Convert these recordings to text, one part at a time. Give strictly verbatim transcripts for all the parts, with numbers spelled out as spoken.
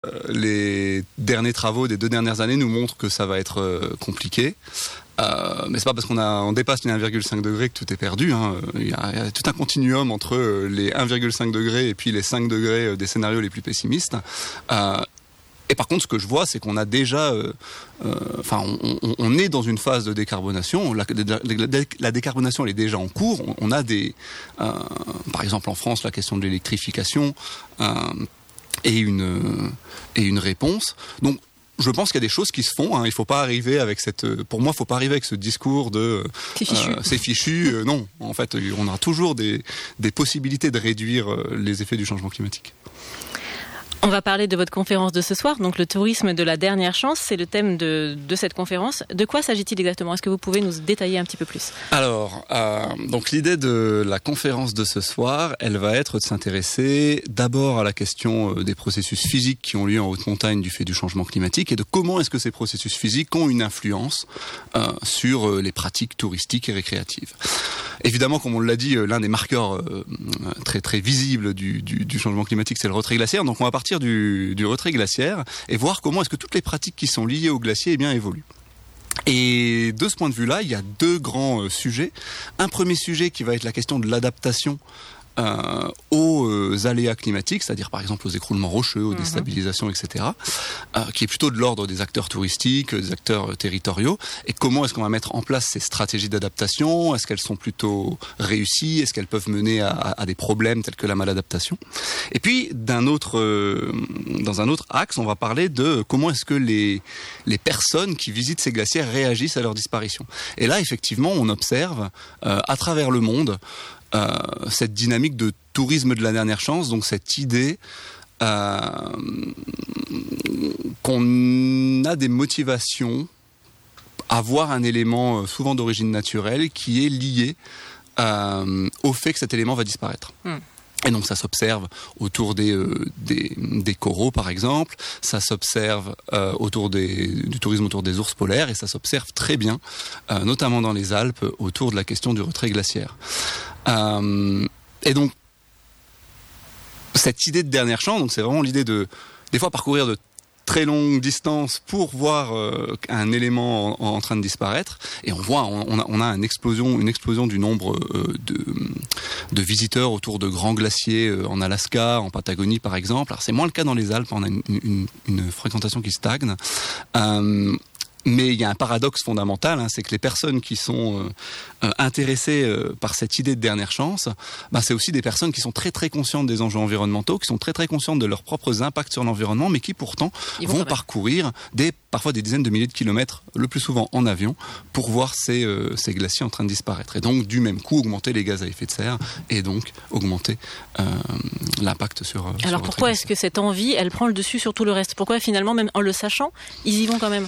les derniers travaux des deux dernières années nous montrent que ça va être euh, compliqué. Euh, mais c'est pas parce qu'on a, on dépasse les un virgule cinq degrés que tout est perdu. Hein. Il y a, il y a tout un continuum entre les un virgule cinq degrés et puis les cinq degrés des scénarios les plus pessimistes. Euh, et par contre, ce que je vois, c'est qu'on a déjà, euh, euh, enfin, on, on, on est dans une phase de décarbonation. La, la, la décarbonation, elle est déjà en cours. On, on a des, euh, par exemple, en France, la question de l'électrification euh, et une et une réponse. Donc je pense qu'il y a des choses qui se font. Hein. Il faut pas arriver avec cette. Pour moi, il faut pas arriver avec ce discours de. C'est fichu. Euh, c'est fichu. Euh, non, en fait, on a toujours des des possibilités de réduire euh, les effets du changement climatique. On va parler de votre conférence de ce soir, donc le tourisme de la dernière chance, c'est le thème de, de cette conférence. De quoi s'agit-il exactement ? Est-ce que vous pouvez nous détailler un petit peu plus ? Alors, euh, donc l'idée de la conférence de ce soir, elle va être de s'intéresser d'abord à la question des processus physiques qui ont lieu en haute montagne du fait du changement climatique et de comment est-ce que ces processus physiques ont une influence euh, sur les pratiques touristiques et récréatives. Évidemment, comme on l'a dit, l'un des marqueurs euh, très très visibles du, du, du changement climatique, c'est le retrait glaciaire. Donc on va partir Du, du retrait glaciaire et voir comment est-ce que toutes les pratiques qui sont liées au glacier eh bien, évoluent. Et de ce point de vue-là, il y a deux grands euh, sujets. Un premier sujet qui va être la question de l'adaptation Euh, aux euh, aléas climatiques, c'est-à-dire par exemple aux écroulements rocheux, aux déstabilisations, et cetera, euh, qui est plutôt de l'ordre des acteurs touristiques, des acteurs euh, territoriaux. Et comment est-ce qu'on va mettre en place ces stratégies d'adaptation ? Est-ce qu'elles sont plutôt réussies ? Est-ce qu'elles peuvent mener à, à, à des problèmes tels que la maladaptation ? Et puis, d'un autre, euh, dans un autre axe, on va parler de comment est-ce que les, les personnes qui visitent ces glaciers réagissent à leur disparition. Et là, effectivement, on observe euh, à travers le monde Euh, cette dynamique de tourisme de la dernière chance, donc cette idée euh, qu'on a des motivations à voir un élément souvent d'origine naturelle qui est lié euh, au fait que cet élément va disparaître. Mm. Et donc ça s'observe autour des, euh, des, des coraux par exemple, ça s'observe euh, autour des, du tourisme autour des ours polaires et ça s'observe très bien, euh, notamment dans les Alpes, autour de la question du retrait glaciaire. Euh, et donc cette idée de dernière chance, donc c'est vraiment l'idée de des fois parcourir de très longue distance pour voir euh, un élément en, en train de disparaître et on voit on a, on a une explosion une explosion du nombre euh, de de visiteurs autour de grands glaciers euh, en Alaska, en Patagonie par exemple. Alors c'est moins le cas dans les Alpes, on a une, une, une fréquentation qui stagne. Euh, Mais il y a un paradoxe fondamental, hein, c'est que les personnes qui sont euh, euh, intéressées euh, par cette idée de dernière chance, bah, c'est aussi des personnes qui sont très très conscientes des enjeux environnementaux, qui sont très très conscientes de leurs propres impacts sur l'environnement, mais qui pourtant Ils vont, vont parcourir des, parfois des dizaines de milliers de kilomètres, le plus souvent en avion, pour voir ces, euh, ces glaciers en train de disparaître. Et donc, du même coup, augmenter les gaz à effet de serre et donc augmenter euh, l'impact sur... Alors sur pourquoi est-ce que cette envie, elle prend le dessus sur tout le reste ? Pourquoi finalement, même en le sachant, ils y vont quand même ?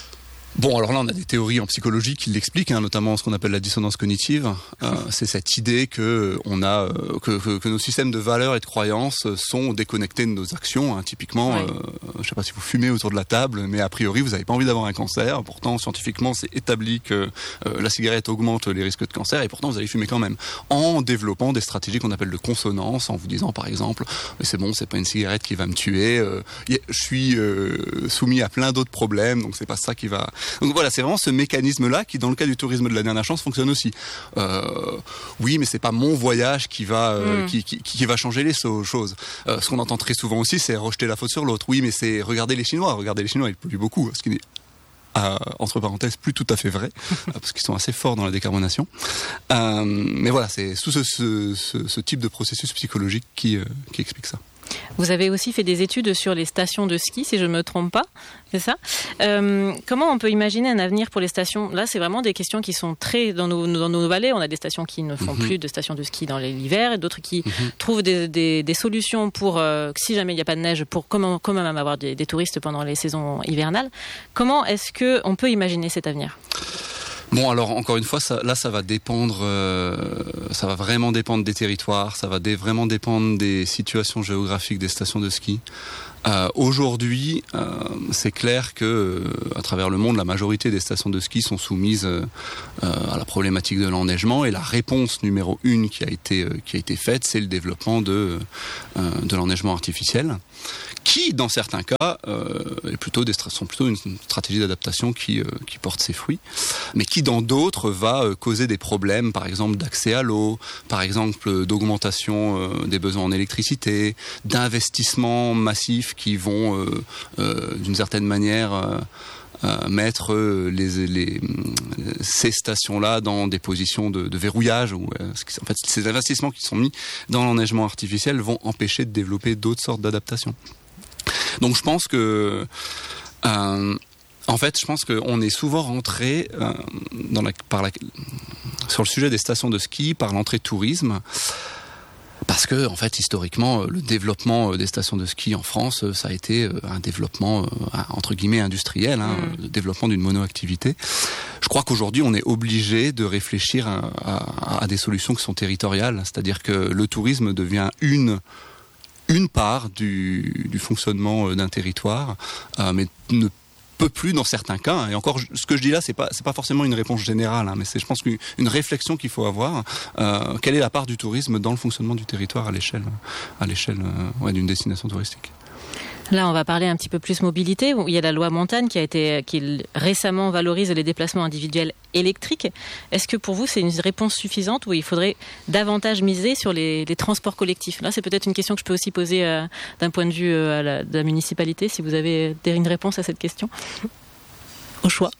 Bon, alors là, on a des théories en psychologie qui l'expliquent, hein, notamment ce qu'on appelle la dissonance cognitive. Euh, c'est cette idée que on a, euh, que, que, que nos systèmes de valeurs et de croyances sont déconnectés de nos actions. Hein. Typiquement, oui. euh, je sais pas si vous fumez autour de la table, mais a priori, vous n'avez pas envie d'avoir un cancer. Pourtant, scientifiquement, c'est établi que euh, la cigarette augmente les risques de cancer, et pourtant, vous allez fumer quand même. En développement des stratégies qu'on appelle de consonance, en vous disant, par exemple, c'est bon, c'est pas une cigarette qui va me tuer. Euh, je suis euh, soumis à plein d'autres problèmes, donc c'est pas ça qui va. Donc voilà, c'est vraiment ce mécanisme-là qui, dans le cas du tourisme de la dernière chance, fonctionne aussi. Euh, oui, mais c'est pas mon voyage qui va euh, mmh. qui, qui, qui va changer les choses. Euh, ce qu'on entend très souvent aussi, c'est rejeter la faute sur l'autre. Oui, mais c'est regarder les Chinois. Regardez les Chinois, ils polluent beaucoup, ce qui n'est euh, entre parenthèses plus tout à fait vrai, parce qu'ils sont assez forts dans la décarbonation. Euh, mais voilà, c'est sous ce, ce, ce, ce type de processus psychologique qui, euh, qui explique ça. Vous avez aussi fait des études sur les stations de ski, si je ne me trompe pas, c'est ça ? euh, Comment on peut imaginer un avenir pour les stations ? Là, c'est vraiment des questions qui sont très dans nos, dans nos vallées. On a des stations qui ne font mm-hmm. plus de stations de ski dans l'hiver, et d'autres qui mm-hmm. trouvent des, des, des solutions pour, euh, si jamais il n'y a pas de neige, pour comment, comment même avoir des, des touristes pendant les saisons hivernales. Comment est-ce qu'on peut imaginer cet avenir ? Bon, alors encore une fois, ça, là, ça va dépendre, euh, ça va vraiment dépendre des territoires, ça va dé- vraiment dépendre des situations géographiques des stations de ski. Euh, aujourd'hui, euh, c'est clair que euh, à travers le monde, la majorité des stations de ski sont soumises euh, à la problématique de l'enneigement, et la réponse numéro une qui a été euh, qui a été faite, c'est le développement de euh, de l'enneigement artificiel, qui, dans certains cas, euh, est plutôt des, sont plutôt une stratégie d'adaptation qui, euh, qui porte ses fruits, mais qui, dans d'autres, va euh, causer des problèmes, par exemple d'accès à l'eau, par exemple d'augmentation euh, des besoins en électricité, d'investissements massifs qui vont, euh, euh, d'une certaine manière, euh, Euh, mettre euh, les, les, ces stations-là dans des positions de, de verrouillage. Où, euh, en fait, ces investissements qui sont mis dans l'enneigement artificiel vont empêcher de développer d'autres sortes d'adaptations. Donc je pense que... Euh, en fait, je pense qu'on est souvent rentré euh, dans la, par la, sur le sujet des stations de ski par l'entrée tourisme. Parce que, en fait, historiquement, le développement des stations de ski en France, ça a été un développement, entre guillemets, industriel, hein, mmh. le développement d'une monoactivité. Je crois qu'aujourd'hui, on est obligé de réfléchir à, à, à des solutions qui sont territoriales. C'est-à-dire que le tourisme devient une, une part du, du fonctionnement d'un territoire, euh, mais ne peut plus dans certains cas. Et encore, ce que je dis là, c'est pas c'est pas forcément une réponse générale, hein, mais c'est, je pense, qu'une une réflexion qu'il faut avoir. Euh, quelle est la part du tourisme dans le fonctionnement du territoire à l'échelle à l'échelle euh, ouais, d'une destination touristique? Là, on va parler un petit peu plus mobilité. Il y a la loi montagne qui a été, qui récemment valorise les déplacements individuels électriques. Est-ce que pour vous, c'est une réponse suffisante ou il faudrait davantage miser sur les, les transports collectifs? Là, c'est peut-être une question que je peux aussi poser euh, d'un point de vue euh, à la, de la municipalité, si vous avez une réponse à cette question. Au choix.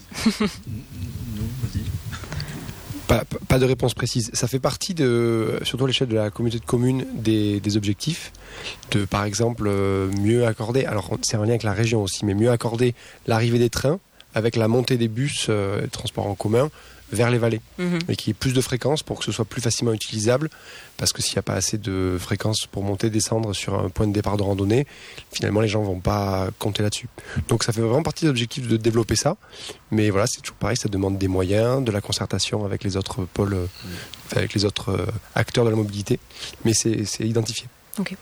Pas, pas de réponse précise. Ça fait partie, de, surtout à l'échelle de la communauté de communes, des, des objectifs de, par exemple, mieux accorder, alors c'est en lien avec la région aussi, mais mieux accorder l'arrivée des trains avec la montée des bus, euh, transports en commun, vers les vallées, mmh. et qu'il y ait plus de fréquences pour que ce soit plus facilement utilisable, parce que s'il n'y a pas assez de fréquences pour monter, descendre sur un point de départ de randonnée, finalement les gens ne vont pas compter là-dessus. Donc ça fait vraiment partie de l'objectif de développer ça, mais voilà, c'est toujours pareil, ça demande des moyens, de la concertation avec les autres pôles, mmh. avec les autres acteurs de la mobilité, mais c'est, c'est identifié. Ok.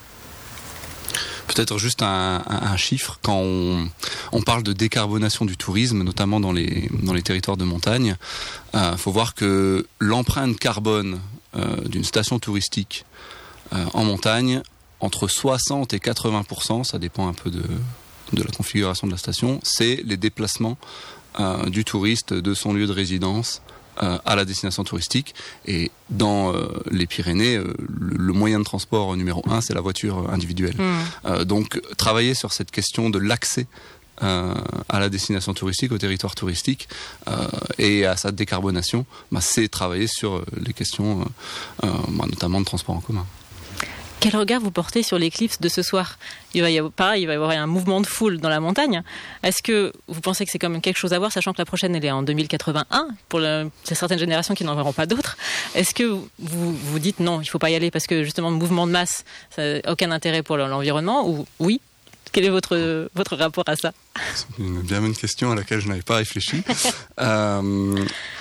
Peut-être juste un, un, un chiffre, quand on, on parle de décarbonation du tourisme, notamment dans les, dans les territoires de montagne, il euh, faut voir que l'empreinte carbone euh, d'une station touristique euh, en montagne, entre soixante et quatre-vingts pour cent, ça dépend un peu de, de la configuration de la station, c'est les déplacements euh, du touriste de son lieu de résidence Euh, à la destination touristique. Et dans euh, les Pyrénées, euh, le, le moyen de transport numéro un, c'est la voiture individuelle. Mmh. Euh, donc, travailler sur cette question de l'accès euh, à la destination touristique, au territoire touristique, euh, et à sa décarbonation, bah, c'est travailler sur les questions, euh, bah, notamment de transport en commun. Quel regard vous portez sur l'éclipse de ce soir? Il va y avoir, pareil, il va y avoir un mouvement de foule dans la montagne. Est-ce que vous pensez que c'est quand même quelque chose à voir, sachant que la prochaine, elle est en deux mille quatre-vingt-un, pour le, certaines générations qui n'en verront pas d'autres? Est-ce que vous vous dites non, il ne faut pas y aller parce que justement, le mouvement de masse, ça n'a aucun intérêt pour l'environnement, ou oui? Quel est votre, votre rapport à ça? C'est une bien bonne question à laquelle je n'avais pas réfléchi. euh...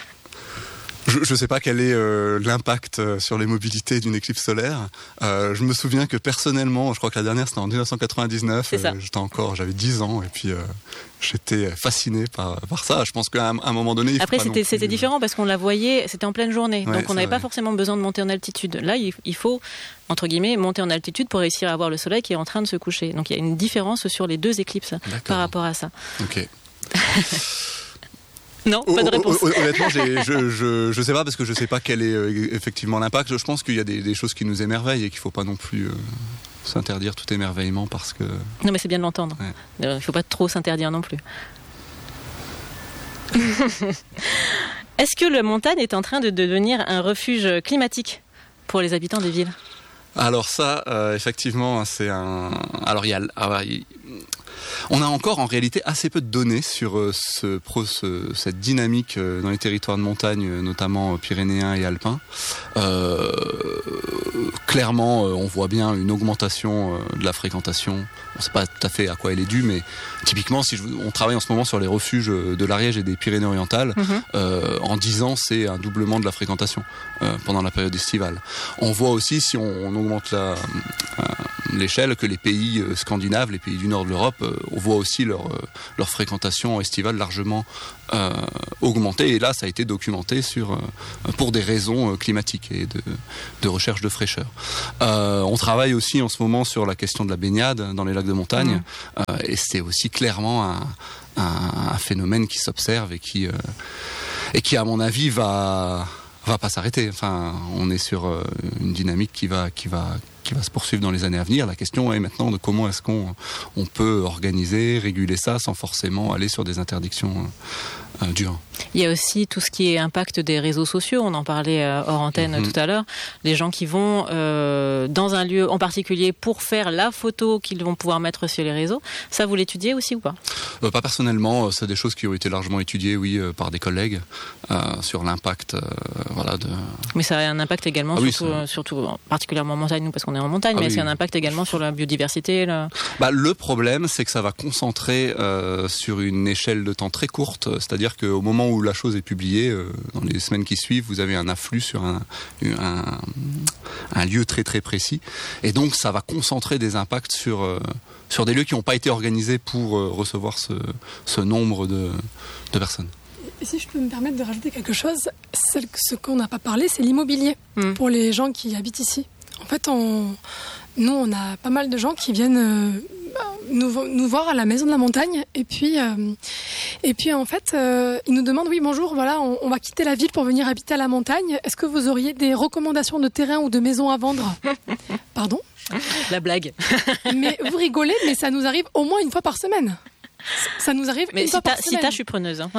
Je ne sais pas quel est euh, l'impact euh, sur les mobilités d'une éclipse solaire. Euh, je me souviens que personnellement, je crois que la dernière c'était en dix-neuf cent quatre-vingt-dix-neuf. C'est ça. Euh, j'étais encore, j'avais dix ans et puis euh, j'étais fasciné par par ça. Je pense qu'à un, à un moment donné, il après faut pas c'était non plus... c'était différent parce qu'on la voyait, c'était en pleine journée, ouais, donc on n'avait pas forcément besoin de monter en altitude. Là, il, il faut entre guillemets monter en altitude pour réussir à voir le soleil qui est en train de se coucher. Donc il y a une différence sur les deux éclipses. D'accord. Par rapport à ça. Ok. Non, pas de réponse. Honnêtement, j'ai, je, je, je sais pas parce que je sais pas quel est euh, effectivement l'impact. Je pense qu'il y a des, des choses qui nous émerveillent et qu'il faut pas non plus euh, s'interdire tout émerveillement parce que. Non, mais c'est bien de l'entendre. Ouais. Il faut pas trop s'interdire non plus. Est-ce que la montagne est en train de devenir un refuge climatique pour les habitants des villes? Alors ça, euh, effectivement, c'est un. Alors il y a. Ah, il... On a encore en réalité assez peu de données sur euh, ce, pro, ce, cette dynamique euh, dans les territoires de montagne, notamment euh, pyrénéens et alpins. Euh, clairement, euh, on voit bien une augmentation euh, de la fréquentation. On ne sait pas tout à fait à quoi elle est due, mais typiquement, si je, on travaille en ce moment sur les refuges de l'Ariège et des Pyrénées-Orientales, mmh. euh, en dix ans, c'est un doublement de la fréquentation euh, pendant la période estivale. On voit aussi, si on, on augmente la... Euh, l'échelle que les pays euh, scandinaves, les pays du nord de l'Europe, euh, on voit aussi leur, euh, leur fréquentation estivale largement euh, augmenter. Et là, ça a été documenté sur, euh, pour des raisons euh, climatiques et de, de recherche de fraîcheur. Euh, on travaille aussi en ce moment sur la question de la baignade dans les lacs de montagne. Mmh. Euh, et c'est aussi clairement un, un, un phénomène qui s'observe et qui, euh, et qui, à mon avis, va... va pas s'arrêter. Enfin, on est sur euh, une dynamique qui va, qui va, qui va se poursuivre dans les années à venir. La question est maintenant de comment est-ce qu'on on peut organiser, réguler ça sans forcément aller sur des interdictions euh, dures. Il y a aussi tout ce qui est impact des réseaux sociaux. On en parlait euh, hors antenne mmh. tout à l'heure. Les gens qui vont euh, dans un lieu en particulier pour faire la photo qu'ils vont pouvoir mettre sur les réseaux. Ça, vous l'étudiez aussi ou pas ? euh, Pas personnellement. C'est des choses qui ont été largement étudiées, oui, euh, par des collègues euh, sur l'impact, euh, voilà. De... Mais ça a un impact également, ah, surtout, oui, ça... surtout particulièrement en montagne, nous, parce qu'on est en montagne. Ah, mais oui. C'est un impact également sur la biodiversité. Là. Bah, le problème, c'est que ça va concentrer euh, sur une échelle de temps très courte. C'est-à-dire qu'au moment où la chose est publiée, euh, dans les semaines qui suivent, vous avez un afflux sur un, un, un lieu très très précis. Et donc ça va concentrer des impacts sur, euh, sur des lieux qui n'ont pas été organisés pour euh, recevoir ce, ce nombre de, de personnes. Et si je peux me permettre de rajouter quelque chose, celle, ce qu'on n'a pas parlé, c'est l'immobilier mmh. pour les gens qui habitent ici. En fait, on, nous, on a pas mal de gens qui viennent... Euh, Nous, nous voir à la Maison de la Montagne et puis euh, et puis en fait euh, ils nous demandent oui bonjour voilà on, on va quitter la ville pour venir habiter à la montagne, est-ce que vous auriez des recommandations de terrain ou de maison à vendre? Pardon, la blague. Mais vous rigolez, mais ça nous arrive au moins une fois par semaine, ça nous arrive mais une si fois par semaine. Si t'as, je suis preneuse hein.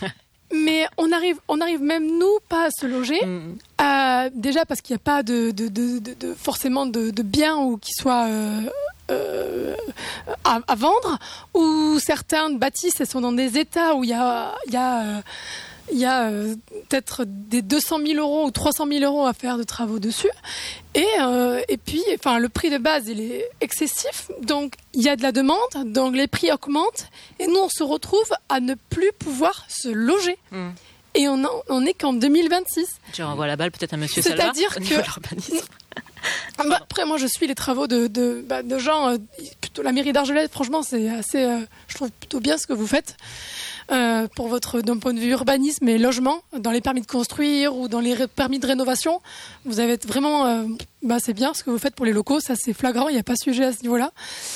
Mais on arrive, on arrive même nous pas à se loger. Mm. Euh, déjà parce qu'il n'y a pas de, de, de, de, de forcément de, de biens ou qui soient euh, euh, à, à vendre. Ou certaines bâtisses, elles sont dans des états où il y a, il y a, euh, il y a euh, peut-être des deux cent mille euros ou trois cent mille euros à faire de travaux dessus. Et, euh, et puis, enfin, le prix de base, il est excessif. Donc, il y a de la demande. Donc, les prix augmentent. Et nous, on se retrouve à ne plus pouvoir se loger. Mmh. Et on n'en est qu'en deux mille vingt-six. Tu renvoies la balle peut-être à monsieur Salva. C'est-à-dire que... bah, après, moi, je suis les travaux de, de, bah, de gens... Euh, plutôt la mairie d'Argelès, franchement, c'est assez... Euh, je trouve plutôt bien ce que vous faites. Euh, pour votre, d'un point de vue urbanisme et logement, dans les permis de construire ou dans les ré- permis de rénovation, vous avez vraiment, euh, bah c'est bien ce que vous faites pour les locaux, ça c'est flagrant, il n'y a pas de sujet à ce niveau-là.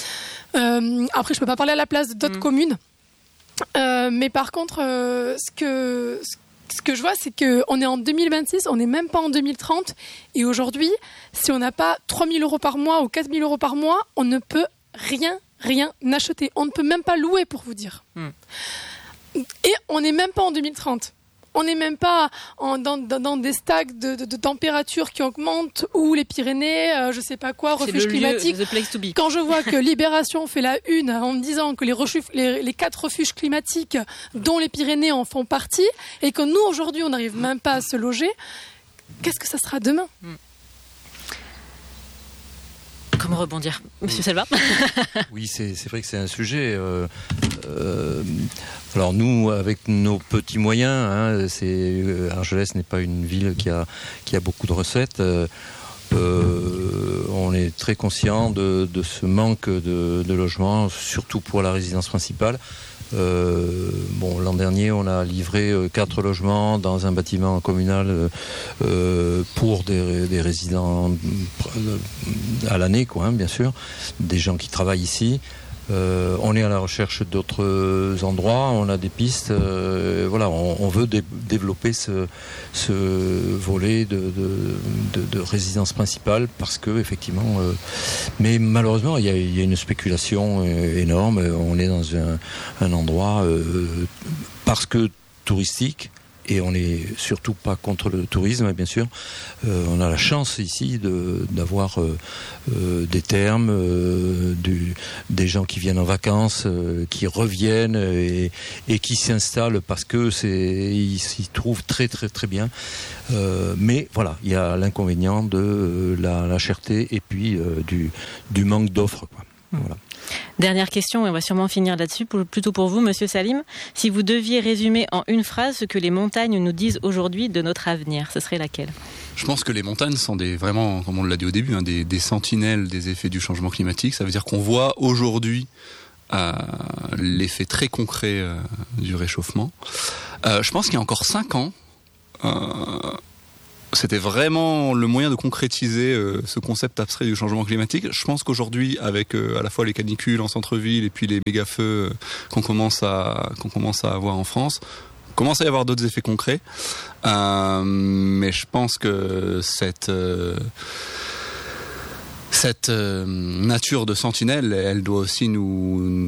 Euh, après, je peux pas parler à la place d'autres mmh. communes, euh, mais par contre, euh, ce que ce que je vois, c'est que on est en deux mille vingt-six, on n'est même pas en deux mille trente, et aujourd'hui, si on n'a pas trois mille euros par mois ou quatre mille euros par mois, on ne peut rien, rien acheter. On ne peut même pas louer, pour vous dire. Mmh. Et on n'est même pas en deux mille trente. On n'est même pas en, dans, dans, dans des stacks de, de, de température qui augmentent ou les Pyrénées, euh, je sais pas quoi, refuge climatique. Quand je vois que Libération fait la une en me disant que les, refus, les, les quatre refuges climatiques dont les Pyrénées en font partie et que nous aujourd'hui on n'arrive même pas à se loger, qu'est-ce que ça sera demain ? Comment rebondir, Monsieur Salva? Oui, c'est, c'est vrai que c'est un sujet. Euh, euh, alors nous, avec nos petits moyens, hein, c'est, Argelès n'est pas une ville qui a qui a beaucoup de recettes. Euh, euh, on est très conscient de, de ce manque de, de logements, surtout pour la résidence principale. Euh, bon, l'an dernier, on a livré euh, quatre logements dans un bâtiment communal euh, pour des, des résidents euh, à l'année, quoi, hein, bien sûr, des gens qui travaillent ici. Euh, on est à la recherche d'autres endroits, on a des pistes, euh, voilà, on, on veut dé- développer ce, ce volet de, de, de, de résidence principale parce que effectivement, euh, mais malheureusement il y a, il y a une spéculation euh, énorme. On est dans un, un endroit euh, parce que touristique. Et on n'est surtout pas contre le tourisme, bien sûr. Euh, on a la chance ici de, d'avoir euh, euh, des thermes, euh, du, des gens qui viennent en vacances, euh, qui reviennent et, et qui s'installent parce que c'est, ils s'y trouvent très très très bien. Euh, mais voilà, il y a l'inconvénient de euh, la, la cherté et puis euh, du, du manque d'offres, quoi. Voilà. Dernière question, et on va sûrement finir là-dessus, plutôt pour vous, Monsieur Salim. Si vous deviez résumer en une phrase ce que les montagnes nous disent aujourd'hui de notre avenir, ce serait laquelle ? Je pense que les montagnes sont des, vraiment, comme on l'a dit au début, hein, des, des sentinelles des effets du changement climatique. Ça veut dire qu'on voit aujourd'hui euh, l'effet très concret euh, du réchauffement. Euh, je pense qu'il y a encore cinq ans, euh, c'était vraiment le moyen de concrétiser euh, ce concept abstrait du changement climatique. Je pense qu'aujourd'hui, avec euh, à la fois les canicules en centre-ville et puis les méga-feux euh, qu'on commence à qu'on commence à avoir en France, commence à y avoir d'autres effets concrets. Euh, mais je pense que cette euh, cette euh, nature de sentinelle, elle doit aussi nous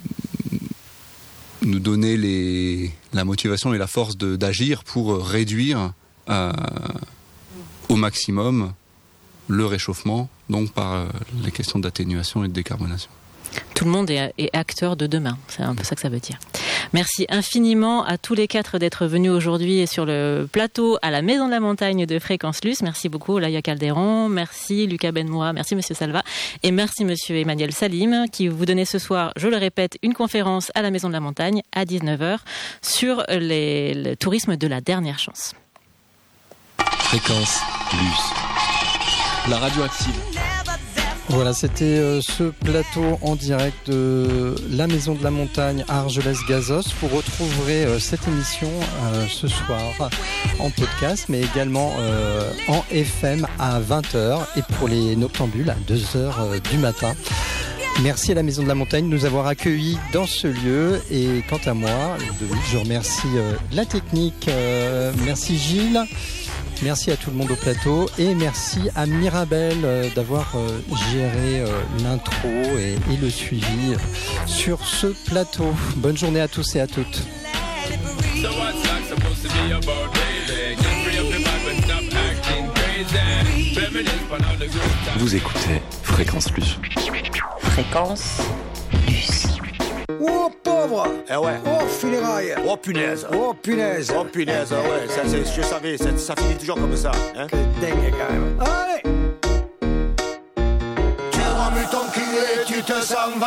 nous donner les la motivation et la force de, d'agir pour réduire euh, au maximum le réchauffement, donc par euh, les questions d'atténuation et de décarbonation. Tout le monde est, est acteur de demain, c'est un peu ça que ça veut dire. Merci infiniment à tous les quatre d'être venus aujourd'hui sur le plateau à la Maison de la Montagne de Fréquence Luce. Merci beaucoup Laïa Calderon, merci Lucas Benmoura, merci Monsieur Salva et merci Monsieur Emmanuel Salim qui vous donnait ce soir, je le répète, une conférence à la Maison de la Montagne à dix-neuf heures sur les, le tourisme de la dernière chance. Fréquence Luce, la radio active. Voilà, c'était euh, ce plateau en direct de la Maison de la Montagne à Argelès-Gazos. Vous retrouverez euh, cette émission euh, ce soir en podcast, mais également euh, en F M à vingt heures et pour les noctambules à deux heures euh, du matin. Merci à la Maison de la Montagne de nous avoir accueillis dans ce lieu. Et quant à moi, je remercie euh, la technique. Euh, merci Gilles. Merci à tout le monde au plateau et merci à Mirabel euh, d'avoir euh, géré euh, l'intro et, et le suivi sur ce plateau. Bonne journée à tous et à toutes. Vous écoutez Fréquence Luce. Fréquence Luce. Oh pauvre! Eh ouais. Oh funérailles! Oh punaise! Oh punaise! Oh punaise, ouais, ça, c'est, je savais, ça, ça finit toujours comme ça. Hein? Que dingue quand même. Allez! Tu remues ton cul et tu te sens